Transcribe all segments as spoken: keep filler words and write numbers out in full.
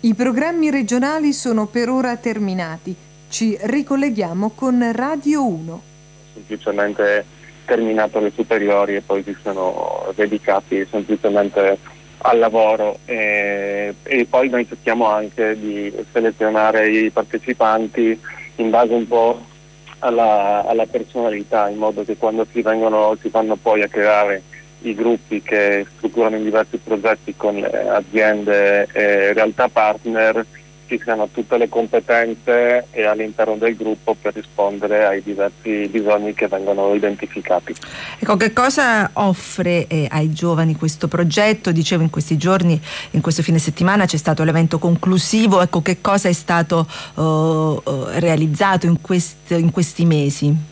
I programmi regionali sono per ora terminati. Ci ricolleghiamo con Radio uno. Semplicemente terminato le superiori e poi si sono dedicati semplicemente al lavoro e, e poi noi cerchiamo anche di selezionare i partecipanti in base un po' alla, alla personalità, in modo che quando si vengono si vanno poi a creare i gruppi che strutturano in diversi progetti con le aziende e realtà partner, ci siano tutte le competenze e all'interno del gruppo per rispondere ai diversi bisogni che vengono identificati. Ecco, che cosa offre eh, ai giovani questo progetto? Dicevo, in questi giorni, in questo fine settimana c'è stato l'evento conclusivo. Ecco, che cosa è stato uh, realizzato in, quest- in questi mesi?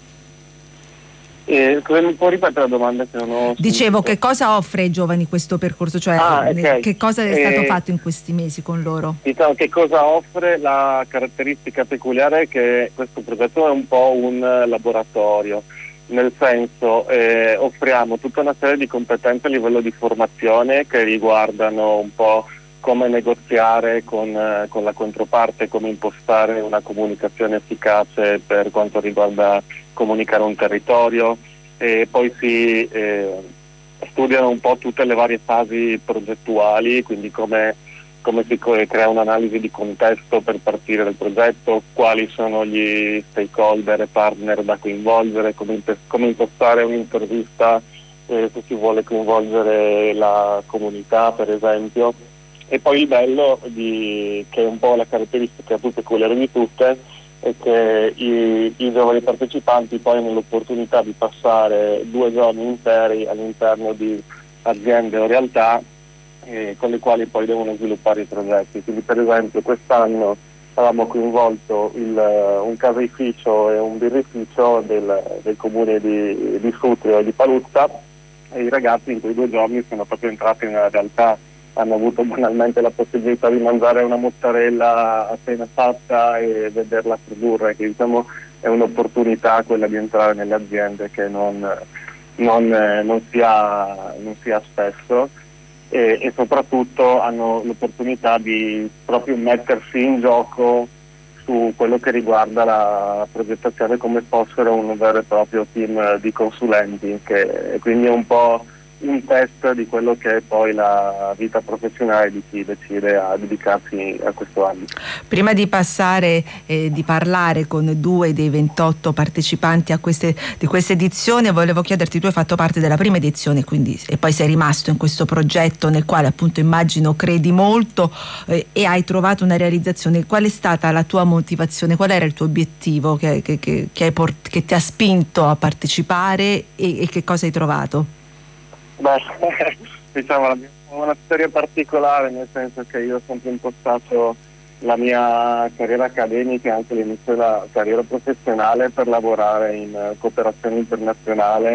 Eh, mi può ripetere la domanda? Che non ho Dicevo, che cosa offre ai giovani questo percorso, cioè ah, okay. che cosa è stato eh, fatto in questi mesi con loro? Diciamo, che cosa offre? La caratteristica peculiare è che questo progetto è un po' un laboratorio, nel senso eh, offriamo tutta una serie di competenze a livello di formazione che riguardano un po' come negoziare con, eh, con la controparte, come impostare una comunicazione efficace per quanto riguarda comunicare un territorio, e poi si eh, studiano un po' tutte le varie fasi progettuali, quindi come, come si crea un'analisi di contesto per partire dal progetto, quali sono gli stakeholder e partner da coinvolgere, come, come impostare un'intervista eh, se si vuole coinvolgere la comunità, per esempio. E poi il bello, di, che è un po' la caratteristica più peculiare di tutte, è che i, i giovani partecipanti poi hanno l'opportunità di passare due giorni interi all'interno di aziende o realtà eh, con le quali poi devono sviluppare i progetti. Quindi per esempio quest'anno avevamo coinvolto il, un caseificio e un birrificio del, del comune di, di Sutrio e di Paluzza, e i ragazzi in quei due giorni sono proprio entrati nella realtà, hanno avuto banalmente la possibilità di mangiare una mozzarella appena fatta e vederla produrre, che diciamo è un'opportunità quella di entrare nelle aziende che non, non, non, si, ha, non si ha spesso, e, e soprattutto hanno l'opportunità di proprio mettersi in gioco su quello che riguarda la progettazione, come fossero un vero e proprio team di consulenti, che quindi è un po' un test di quello che è poi la vita professionale di chi decide a dedicarsi a questo ambito. Prima di passare eh, di parlare con due dei ventotto partecipanti a queste, di questa edizione, volevo chiederti: tu hai fatto parte della prima edizione, quindi, e poi sei rimasto in questo progetto nel quale appunto immagino credi molto eh, e hai trovato una realizzazione. Qual è stata la tua motivazione? Qual era il tuo obiettivo che, che, che, che, hai port- che ti ha spinto a partecipare, e, e che cosa hai trovato? Beh, diciamo la mia, una storia particolare, nel senso che io ho sempre impostato la mia carriera accademica e anche l'inizio della carriera professionale per lavorare in uh, cooperazione internazionale.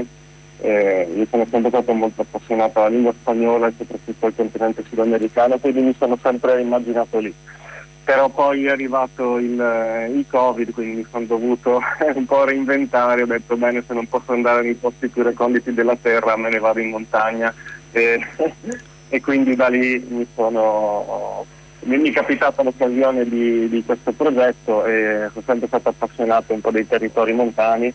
Eh, io sono sempre stato molto appassionato alla lingua spagnola e soprattutto al continente sudamericano, quindi mi sono sempre immaginato lì. Però poi è arrivato il, il Covid, quindi mi sono dovuto un po' reinventare, ho detto bene, se non posso andare nei posti più reconditi della terra me ne vado in montagna, e, e quindi da lì mi sono mi è capitata l'occasione di, di questo progetto, e sono sempre stato appassionato un po' dei territori montani,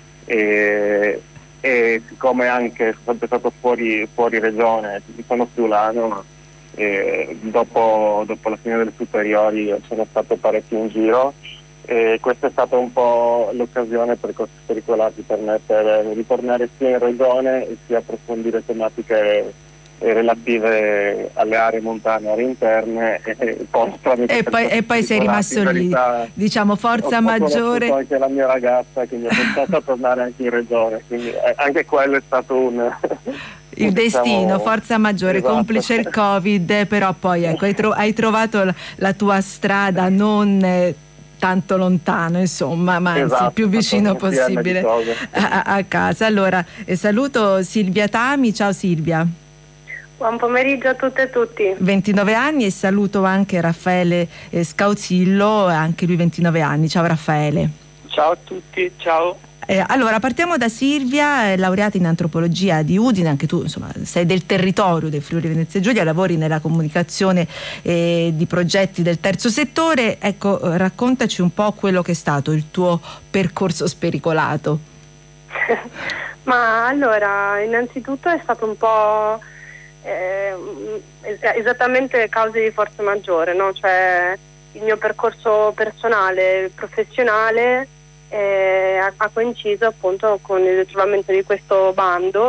e, e siccome anche sono sempre stato fuori, fuori regione, sono friulano, E dopo, dopo la fine delle superiori sono stato parecchio in giro, e questa è stata un po' l'occasione per Corsi Pericolati per me per ritornare sia in regione e sia approfondire tematiche relative alle aree montane, aree interne, e poi, e poi, e poi sei rimasto lì, verità, diciamo forza maggiore. Ho anche la mia ragazza che mi ha portato a tornare anche in regione, quindi anche quello è stato un il destino, diciamo, forza maggiore, esatto. Complice il Covid, però poi ecco, hai, tro- hai trovato la, la tua strada, non eh, tanto lontano, insomma, ma anzi esatto, il più vicino possibile a, a casa. Allora eh, saluto Silvia Tami. Ciao Silvia. Buon pomeriggio a tutte e tutti. ventinove anni, e saluto anche Raffaele eh, Scauzillo, anche lui ventinove anni. Ciao Raffaele. Ciao a tutti, ciao. Eh, allora partiamo da Silvia, eh, laureata in antropologia di Udine, anche tu insomma sei del territorio del Friuli Venezia Giulia, lavori nella comunicazione eh, di progetti del terzo settore. Ecco, eh, raccontaci un po' quello che è stato il tuo percorso spericolato. Ma allora, innanzitutto è stato un po' eh, esattamente cause di forza maggiore, no? Cioè il mio percorso personale, professionale eh, ha, ha coinciso appunto con il ritrovamento di questo bando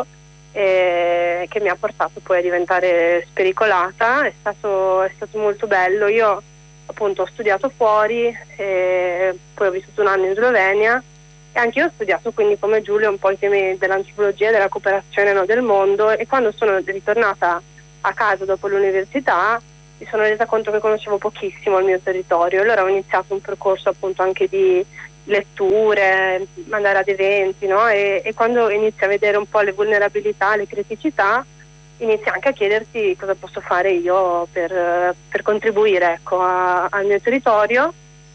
eh, che mi ha portato poi a diventare spericolata. È stato, è stato molto bello. Io appunto ho studiato fuori, eh, poi ho vissuto un anno in Slovenia e anche io ho studiato quindi come Giulio un po' i temi dell'antropologia, della cooperazione, no, del mondo, e quando sono ritornata a casa dopo l'università mi sono resa conto che conoscevo pochissimo il mio territorio. Allora ho iniziato un percorso appunto anche di letture, andare ad eventi, no? e, e quando inizi a vedere un po' le vulnerabilità, le criticità, inizi anche a chiederti cosa posso fare io per, per contribuire, ecco, a, al mio territorio.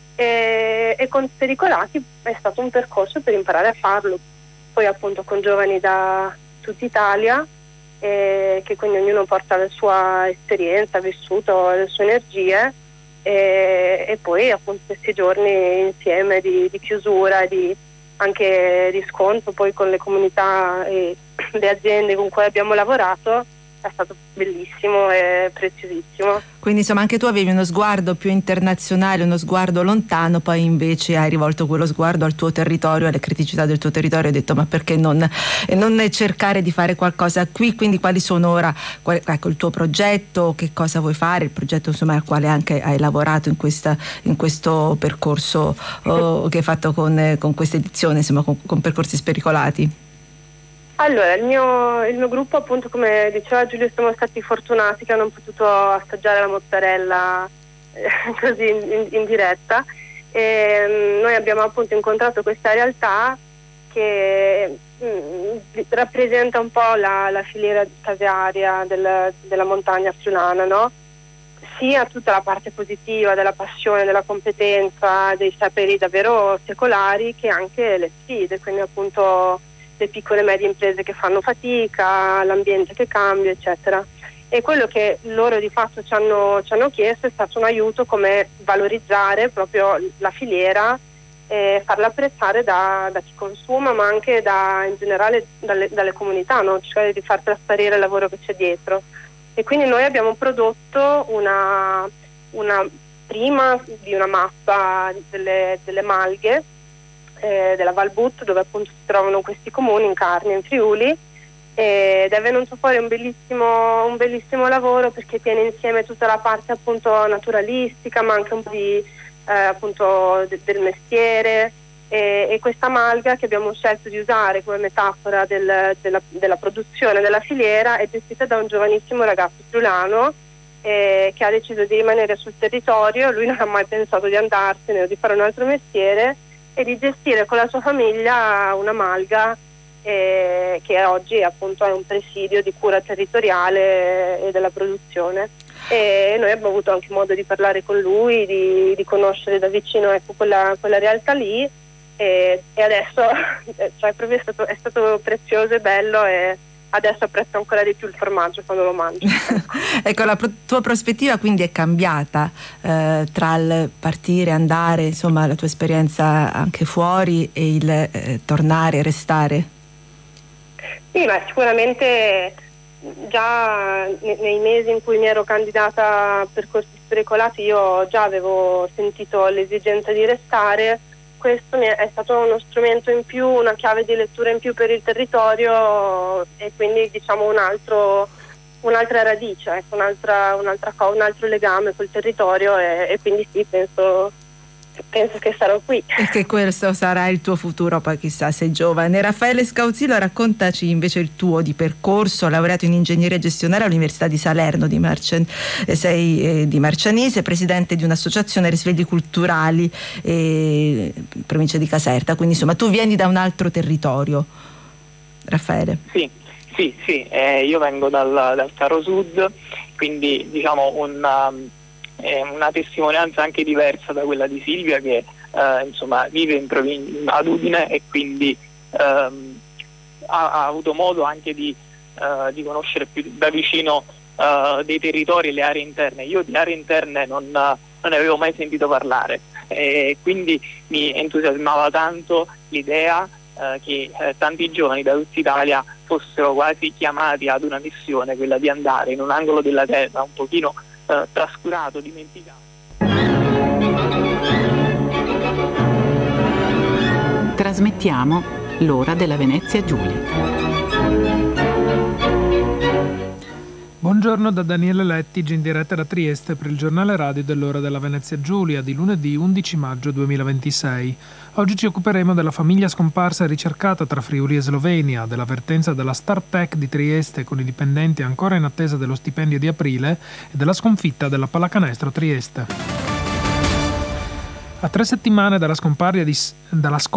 E, e con Spericolati è stato un percorso per imparare a farlo, poi appunto con giovani da tutta Italia, eh, che quindi ognuno porta la sua esperienza, ha vissuto le sue energie, e, e poi appunto questi giorni insieme di, di chiusura e di anche riscontro poi con le comunità e le aziende con cui abbiamo lavorato è stato bellissimo e preziosissimo. Quindi insomma anche tu avevi uno sguardo più internazionale, uno sguardo lontano, poi invece hai rivolto quello sguardo al tuo territorio, alle criticità del tuo territorio, e hai detto ma perché non, e non cercare di fare qualcosa qui. Quindi quali sono ora, qual, ecco, il tuo progetto, che cosa vuoi fare, il progetto insomma al quale anche hai lavorato in, questa, in questo percorso oh, che hai fatto con, con questa edizione, insomma con, con Percorsi Spericolati? Allora, il mio, il mio gruppo, appunto, come diceva Giulio, siamo stati fortunati che hanno potuto assaggiare la mozzarella eh, così in, in, in diretta, e um, noi abbiamo appunto incontrato questa realtà che mh, rappresenta un po' la, la filiera casearia del, della montagna friulana, no? Sia tutta la parte positiva della passione, della competenza, dei saperi davvero secolari, che anche le sfide, quindi appunto le piccole e medie imprese che fanno fatica, l'ambiente che cambia, eccetera. E quello che loro di fatto ci hanno, ci hanno chiesto è stato un aiuto come valorizzare proprio la filiera e farla apprezzare da, da chi consuma, ma anche da, in generale dalle, dalle comunità, no? Cioè di far trasparire il lavoro che c'è dietro. E quindi noi abbiamo prodotto una, una prima di una mappa delle, delle malghe Eh, della Valbut, dove appunto si trovano questi comuni in Carnia, in Friuli, ed è venuto fuori un bellissimo, un bellissimo lavoro, perché tiene insieme tutta la parte appunto naturalistica, ma anche un po' di eh, appunto de- del mestiere, e, e questa malga che abbiamo scelto di usare come metafora del, della, della produzione della filiera è gestita da un giovanissimo ragazzo friulano eh, che ha deciso di rimanere sul territorio. Lui non ha mai pensato di andarsene o di fare un altro mestiere, e di gestire con la sua famiglia una malga eh, che oggi appunto è un presidio di cura territoriale e della produzione. E noi abbiamo avuto anche modo di parlare con lui, di, di conoscere da vicino, ecco, quella, quella realtà lì, e, e adesso cioè, proprio è stato, è stato prezioso e bello, e adesso apprezzo ancora di più il formaggio quando lo mangio. Ecco, la pro- tua prospettiva quindi è cambiata eh, tra il partire, andare, insomma la tua esperienza anche fuori, e il eh, tornare, restare? Sì, ma sicuramente già ne- nei mesi in cui mi ero candidata a Percorsi Spericolati io già avevo sentito l'esigenza di restare. Questo mi è, è stato uno strumento in più, una chiave di lettura in più per il territorio, e quindi diciamo un altro, un'altra radice, ecco, un'altra, un'altra co- un altro legame col territorio, e, e quindi sì, penso, penso che sarò qui. E che questo sarà il tuo futuro, poi chissà, sei giovane. Raffaele Scauzillo, raccontaci invece il tuo di percorso. Laureato in ingegneria gestionale all'Università di Salerno di, Marcian- eh, sei eh, di Marcianise, presidente di un'associazione Risvegli Culturali, eh, provincia di Caserta, quindi insomma tu vieni da un altro territorio, Raffaele. Sì, sì, sì, eh, io vengo dal, dal Caro Sud, quindi diciamo una, eh, una testimonianza anche diversa da quella di Silvia, che eh, insomma vive in provin- ad Udine, e quindi ehm, ha, ha avuto modo anche di, eh, di conoscere più da vicino eh, dei territori e le aree interne. Io di aree interne non, non ne avevo mai sentito parlare, e quindi mi entusiasmava tanto l'idea eh, che eh, tanti giovani da tutta Italia fossero quasi chiamati ad una missione, quella di andare in un angolo della terra un pochino eh, trascurato, dimenticato. Trasmettiamo l'ora della Venezia Giulia. Buongiorno da Daniele Lettig in diretta da Trieste per il giornale radio dell'ora della Venezia Giulia di lunedì undici maggio duemilaventisei. Oggi ci occuperemo della famiglia scomparsa e ricercata tra Friuli e Slovenia, dell'avvertenza della Startech di Trieste con i dipendenti ancora in attesa dello stipendio di aprile e della sconfitta della Pallacanestro Trieste. A tre settimane dalla scomparsa di, dalla scomparsa